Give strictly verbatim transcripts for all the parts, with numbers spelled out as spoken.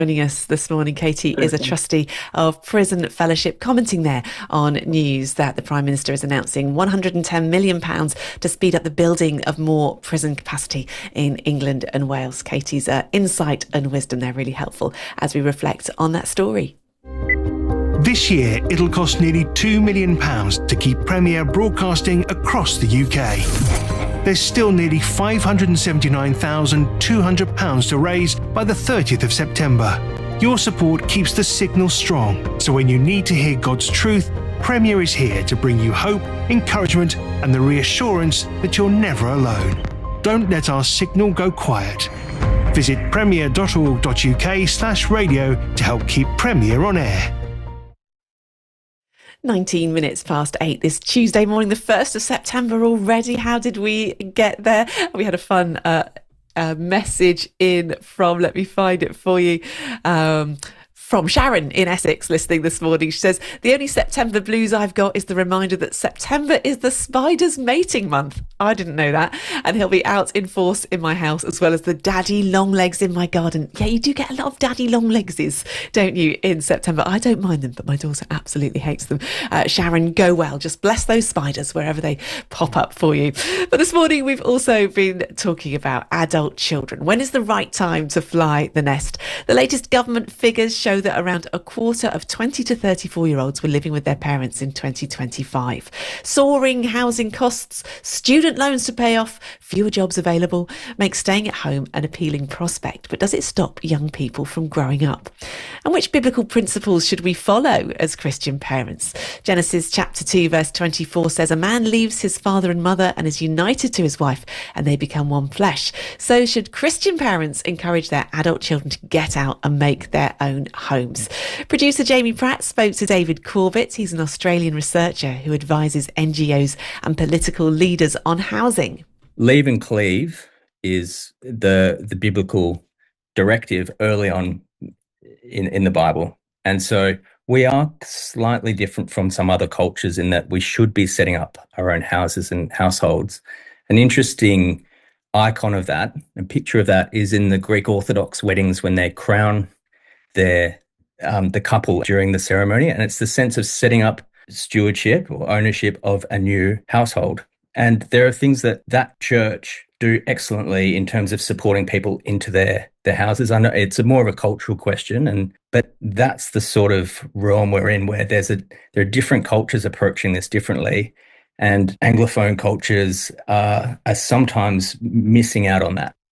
Joining us this morning, Katie is a trustee of Prison Fellowship, commenting there on news that the Prime Minister is announcing one hundred ten million pounds to speed up the building of more prison capacity in England and Wales. Katie's uh, insight and wisdom there really helpful as we reflect on that story. This year, it'll cost nearly two million pounds to keep Premier broadcasting across the U K. There's still nearly five hundred seventy-nine thousand two hundred pounds to raise by the thirtieth of September. Your support keeps the signal strong, so when you need to hear God's truth, Premier is here to bring you hope, encouragement and the reassurance that you're never alone. Don't let our signal go quiet. Visit premier.org.uk slash radio to help keep Premier on air. nineteen minutes past eight this Tuesday morning, the first of September already. How did we get there? We had a fun uh, uh, message in from, let me find it for you, um, from Sharon in Essex listening this morning. She says, the only September blues I've got is the reminder that September is the spider's mating month. I didn't know that. And he'll be out in force in my house, as well as the daddy long legs in my garden. Yeah, you do get a lot of daddy long legses, don't you, in September? I don't mind them, but my daughter absolutely hates them. Uh, Sharon, go well. Just bless those spiders wherever they pop up for you. But this morning, we've also been talking about adult children. When is the right time to fly the nest? The latest government figures show that around a quarter of twenty to thirty-four year olds were living with their parents in twenty twenty-five. Soaring housing costs, student loans to pay off, fewer jobs available, make staying at home an appealing prospect. But does it stop young people from growing up? And which biblical principles should we follow as Christian parents? Genesis chapter two verse twenty-four says, a man leaves his father and mother and is united to his wife and they become one flesh. So should Christian parents encourage their adult children to get out and make their own homes? Producer Jamie Pratt spoke to David Corbett. He's an Australian researcher who advises N G Os and political leaders on housing. Leave and cleave is the the biblical directive early on in, in the Bible. And so we are slightly different from some other cultures in that we should be setting up our own houses and households. An interesting icon of that, a picture of that, is in the Greek Orthodox weddings when they crown their um, the couple during the ceremony. And it's the sense of setting up stewardship or ownership of a new household. And there are things that that church do excellently in terms of supporting people into their, their houses. I know it's a more of a cultural question, and but that's the sort of realm we're in, where there's a there are different cultures approaching this differently, and Anglophone cultures uh, are sometimes missing out on that.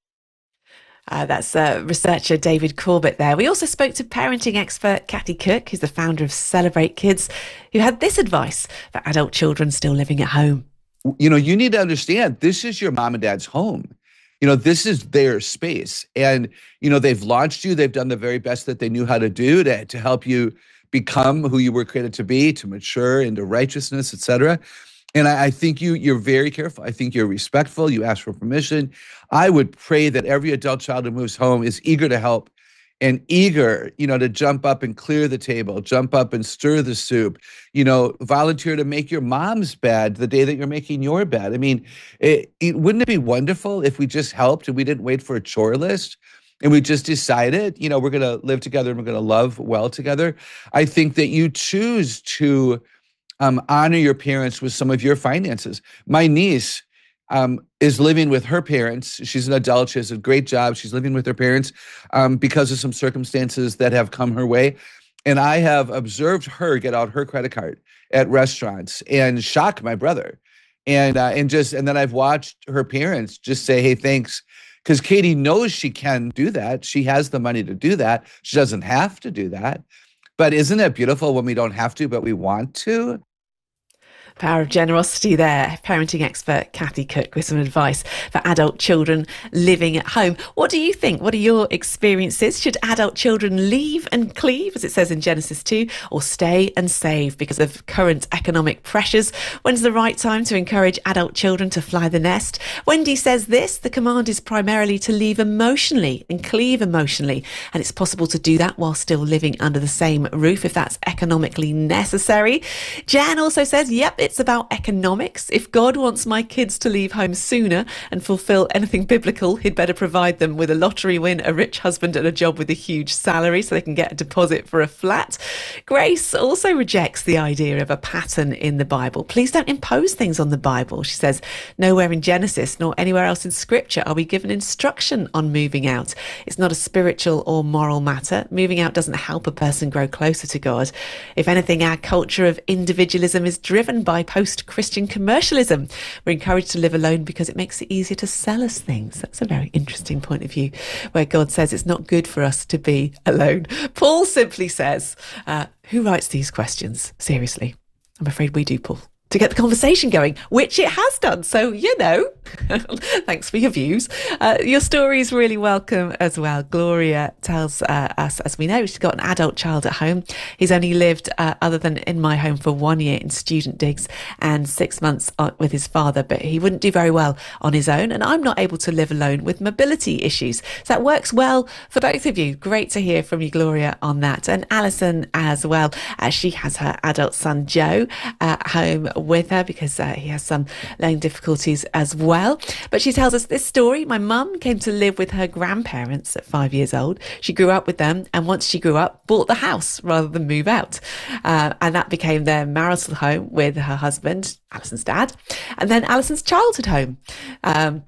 Uh, that's uh, researcher David Corbett there. We also spoke to parenting expert Kathy Cook, who's the founder of Celebrate Kids, who had this advice for adult children still living at home. You know, you need to understand, this is your mom and dad's home. You know, this is their space. And, you know, they've launched you. They've done the very best that they knew how to do to, to help you become who you were created to be, to mature into righteousness, et cetera. And I, I think you, you're very careful. I think you're respectful. You ask for permission. I would pray that every adult child who moves home is eager to help and eager, you know, to jump up and clear the table, jump up and stir the soup, you know, volunteer to make your mom's bed the day that you're making your bed. I mean, it, it, wouldn't it be wonderful if we just helped and we didn't wait for a chore list and we just decided, you know, we're going to live together and we're going to love well together? I think that you choose to um, honor your parents with some of your finances. My niece Um, is living with her parents. She's an adult. She has a great job. She's living with her parents um, because of some circumstances that have come her way. And I have observed her get out her credit card at restaurants and shock my brother. And uh, and just and then I've watched her parents just say, hey, thanks. Because Katie knows she can do that. She has the money to do that. She doesn't have to do that. But isn't it beautiful when we don't have to, but we want to? Power of generosity there. Parenting expert Kathy Cook with some advice for adult children living at home. What do you think? What are your experiences? Should adult children leave and cleave, as it says in Genesis two, or stay and save because of current economic pressures? When's the right time to encourage adult children to fly the nest? Wendy says this: the command is primarily to leave emotionally and cleave emotionally, and it's possible to do that while still living under the same roof if that's economically necessary. Jan also says, yep, it's about economics. If God wants my kids to leave home sooner and fulfill anything biblical, he'd better provide them with a lottery win, a rich husband and a job with a huge salary so they can get a deposit for a flat. Grace also rejects the idea of a pattern in the Bible. Please don't impose things on the Bible. She says, nowhere in Genesis nor anywhere else in Scripture are we given instruction on moving out. It's not a spiritual or moral matter. Moving out doesn't help a person grow closer to God. If anything, our culture of individualism is driven by post-Christian commercialism. We're encouraged to live alone because it makes it easier to sell us things. That's a very interesting point of view, where God says it's not good for us to be alone. Paul simply says, uh, who writes these questions? Seriously, I'm afraid we do, Paul, to get the conversation going, which it has done. So, you know, thanks for your views. Uh, your story is really welcome as well. Gloria tells uh, us, as we know, she's got an adult child at home. He's only lived, uh, other than in my home, for one year in student digs and six months with his father, but he wouldn't do very well on his own. And I'm not able to live alone with mobility issues. So that works well for both of you. Great to hear from you, Gloria, on that. And Alison as well. Uh, she has her adult son, Joe, uh, at home with her because uh, he has some learning difficulties as well. But she tells us this story. My mum came to live with her grandparents at five years old. She grew up with them, and once she grew up, bought the house rather than move out. Uh, and that became their marital home with her husband, Alison's dad, and then Alison's childhood home. Um,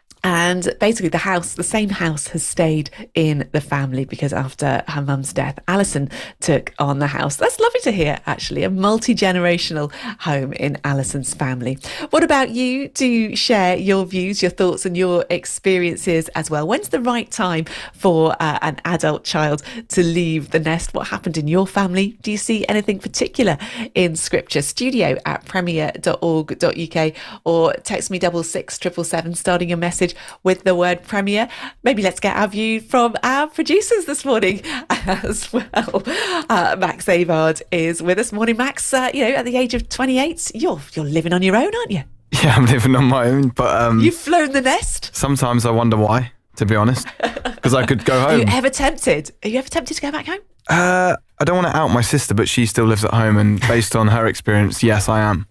And basically the house, the same house has stayed in the family because after her mum's death, Alison took on the house. That's lovely to hear, actually, a multi-generational home in Alison's family. What about you? Do share your views, your thoughts and your experiences as well. When's the right time for uh, an adult child to leave the nest? What happened in your family? Do you see anything particular in Scripture? Studio at premier dot org dot U K or text me double six triple seven starting your message with the word Premier. Maybe let's get our view from our producers this morning as well. Uh, Max Avard is with us. Morning, Max. Uh, you know, at the age of twenty-eight, you're you're living on your own, aren't you? Yeah, I'm living on my own, but um, you've flown the nest. Sometimes I wonder why, to be honest, because I could go home. Are you ever tempted? Are you ever tempted to go back home? Uh, I don't want to out my sister, but she still lives at home, and based on her experience, yes, I am.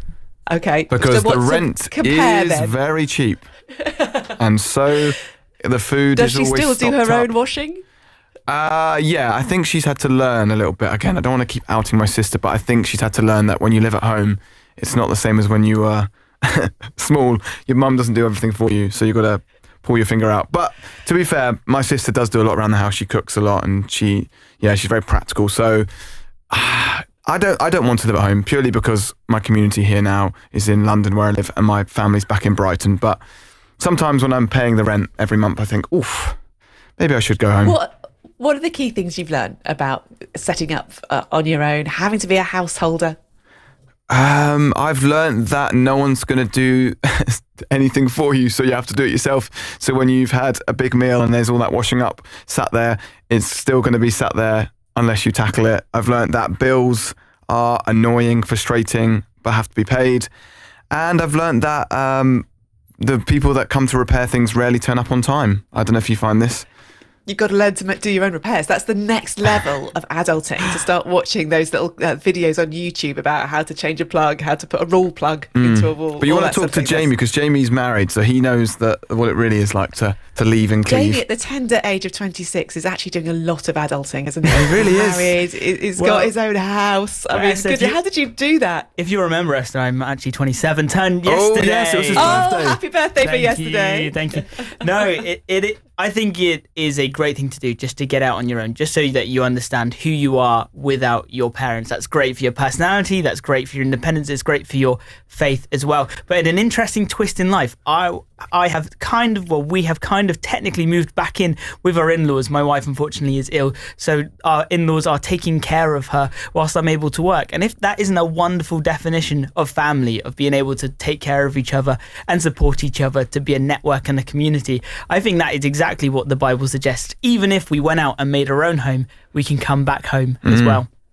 Okay. Because so the rent is then? very cheap. And so the food Does is always Does she still do her up. own washing? Uh, yeah, I think she's had to learn a little bit. Again, I don't want to keep outing my sister, but I think she's had to learn that when you live at home, it's not the same as when you are small. Your mum doesn't do everything for you, so you've got to pull your finger out. But to be fair, my sister does do a lot around the house. She cooks a lot, and she, yeah, she's very practical. So uh, I don't, I don't want to live at home purely because my community here now is in London where I live, and my family's back in Brighton. But sometimes when I'm paying the rent every month, I think, oof, maybe I should go home. What What are the key things you've learned about setting up uh, on your own, having to be a householder? Um, I've learned that no one's going to do anything for you, so you have to do it yourself. So when you've had a big meal and there's all that washing up sat there, it's still going to be sat there unless you tackle it. I've learned that bills are annoying, frustrating, but have to be paid. And I've learned that um, the people that come to repair things rarely turn up on time. I don't know if you find this. You've got to learn to do your own repairs. That's the next level of adulting, to start watching those little uh, videos on YouTube about how to change a plug, how to put a raw plug mm. into a wall. But you want to talk to Jamie, because Jamie's married, so he knows that what it really is like to, to leave and cleave. Jamie, at the tender age of twenty-six, is actually doing a lot of adulting, isn't he? He really is. Married, he's well, got his own house. I mean, good. You, how did you do that? If you remember, Esther, I'm actually twenty-seven, turned yesterday. Oh, yes, it was his oh, birthday. Happy birthday thank for yesterday. You, thank you. No, it, it, it I think it is a great thing to do, just to get out on your own, just so that you understand who you are without your parents. That's great for your personality, that's great for your independence, it's great for your faith as well. But in an interesting twist in life, I I have kind of, well, we have kind of technically moved back in with our in-laws. My wife, unfortunately, is ill, so our in-laws are taking care of her whilst I'm able to work. And if that isn't a wonderful definition of family, of being able to take care of each other and support each other, to be a network and a community, I think that is exactly what the Bible suggests. Even if we went out and made our own home, we can come back home mm. as well.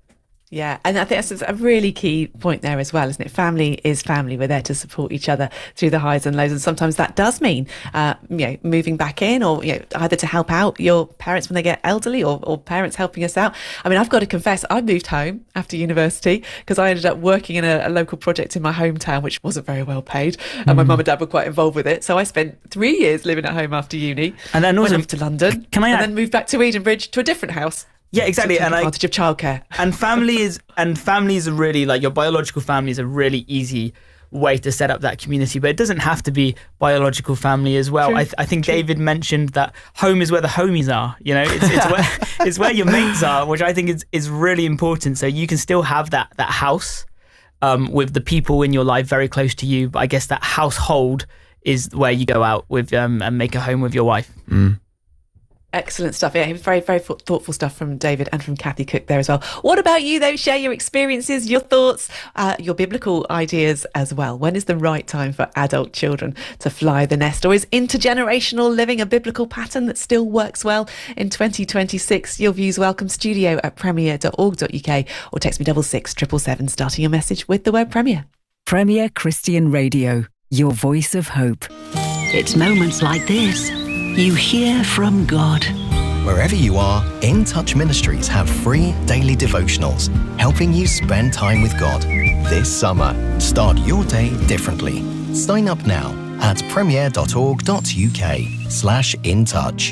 Yeah, and I think that's a really key point there as well, isn't it? Family is family. We're there to support each other through the highs and lows, and sometimes that does mean, uh, you know, moving back in, or you know, either to help out your parents when they get elderly, or, or parents helping us out. I mean, I've got to confess, I moved home after university because I ended up working in a, a local project in my hometown, which wasn't very well paid, and mm. my mum and dad were quite involved with it. So I spent three years living at home after uni, and then also, went off to London, can I and add- then moved back to Edenbridge to a different house. Yeah, exactly. And advantage I, of childcare. And family is and families are really, like, your biological family is a really easy way to set up that community, but it doesn't have to be biological family as well. True, I, th- I think true. David mentioned that home is where the homies are. You know, it's, it's where it's where your mates are, which I think is is really important. So you can still have that that house um, with the people in your life very close to you, but I guess that household is where you go out with um, and make a home with your wife. Mm. Excellent stuff. Yeah, it was very, very thoughtful stuff from David and from Kathy Cook there as well. What about you, though? Share your experiences, your thoughts, uh, your biblical ideas as well. When is the right time for adult children to fly the nest? Or is intergenerational living a biblical pattern that still works well in twenty twenty-six? Your views welcome. Studio at premier dot org dot uk or text me double six triple seven, starting your message with the word Premier. Premier Christian Radio, your voice of hope. It's moments like this you hear from God. Wherever you are, In Touch Ministries have free daily devotionals helping you spend time with God. This summer, start your day differently. Sign up now at premier dot org dot uk slash in touch.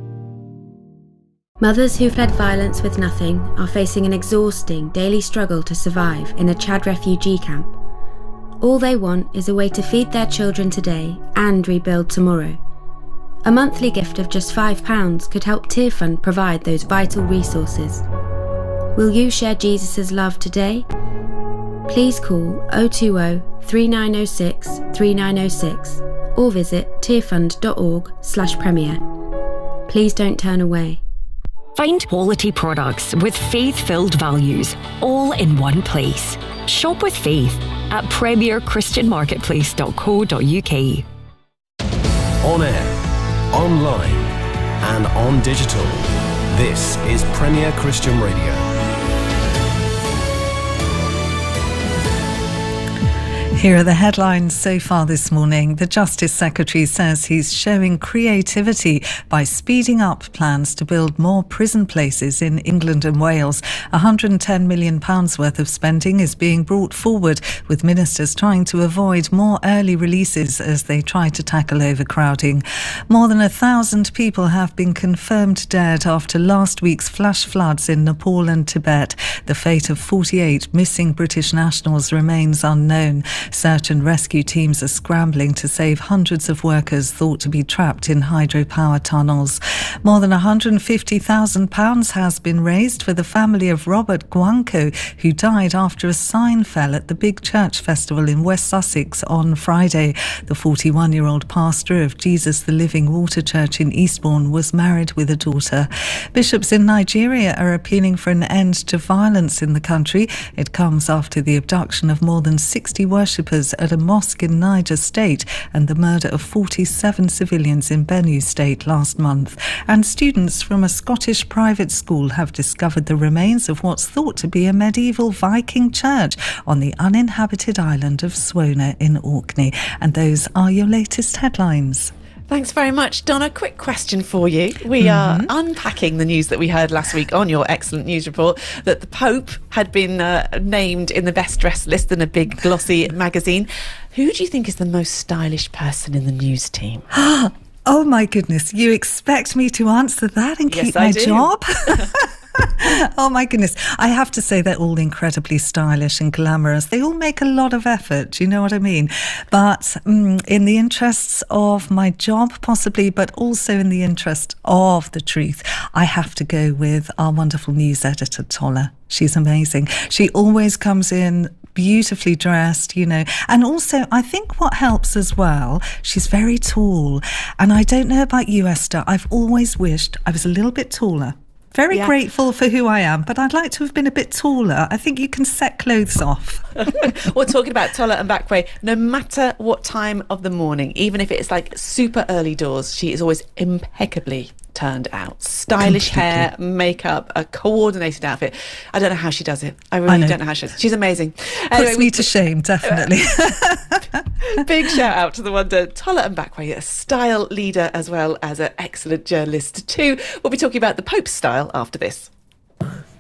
Mothers who fled violence with nothing are facing an exhausting daily struggle to survive in a Chad refugee camp. All they want is a way to feed their children today and rebuild tomorrow. A monthly gift of just five pounds could help Tearfund provide those vital resources. Will you share Jesus' love today? Please call oh two oh, three nine oh six, three nine oh six or visit tearfund dot org slash premier. Please don't turn away. Find quality products with faith-filled values, all in one place. Shop with faith at premier christian marketplace dot co dot uk. On air, online and on digital. This is Premier Christian Radio. Here are the headlines so far this morning. The Justice Secretary says he's showing creativity by speeding up plans to build more prison places in England and Wales. one hundred ten million pounds worth of spending is being brought forward, with ministers trying to avoid more early releases as they try to tackle overcrowding. More than a thousand people have been confirmed dead after last week's flash floods in Nepal and Tibet. The fate of forty-eight missing British nationals remains unknown. Search and rescue teams are scrambling to save hundreds of workers thought to be trapped in hydropower tunnels. More than one hundred fifty thousand pounds has been raised for the family of Robert Guanco, who died after a sign fell at the Big Church Festival in West Sussex on Friday. The forty-one-year-old pastor of Jesus the Living Water Church in Eastbourne was married with a daughter. Bishops in Nigeria are appealing for an end to violence in the country. It comes after the abduction of more than sixty worshippers at a mosque in Niger State and the murder of forty-seven civilians in Benue State last month. And students from a Scottish private school have discovered the remains of what's thought to be a medieval Viking church on the uninhabited island of Swona in Orkney. And those are your latest headlines. Thanks very much, Donna. Quick question for you. We mm-hmm. are unpacking the news that we heard last week on your excellent news report that the Pope had been uh, named in the best dressed list in a big glossy magazine. Who do you think is the most stylish person in the news team? Oh my goodness, you expect me to answer that and yes, keep I my do. job? Oh my goodness. I have to say they're all incredibly stylish and glamorous. They all make a lot of effort, do you know what I mean? But um, in the interests of my job, possibly, but also in the interest of the truth, I have to go with our wonderful news editor, Tola. She's amazing. She always comes in beautifully dressed, you know. And also, I think what helps as well, she's very tall. And I don't know about you, Esther, I've always wished I was a little bit taller. Very yeah. grateful for who I am, but I'd like to have been a bit taller. I think you can set clothes off. We're talking about Tola and Mbakwe. No matter what time of the morning, even if it's like super early doors, she is always impeccably turned out. Stylish Completely. hair, makeup, a coordinated outfit. I don't know how she does it. I really I know. don't know how she does it. She's amazing. Puts Anyway, me to shame, definitely. big shout out to the wonder Tola Mbakwe, a style leader as well as an excellent journalist too. We'll be talking about the Pope's style after this.